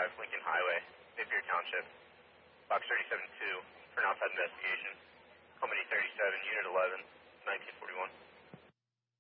Lincoln Highway, Napier Township. Box 37-2 for an outside investigation. Company 37, Unit 11, 19.